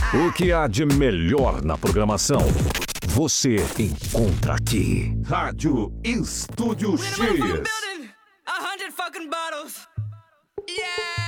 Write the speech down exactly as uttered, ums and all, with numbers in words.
O que há de melhor na programação, você encontra aqui. Rádio Estúdio X. A hundred fucking bottles. Yeah!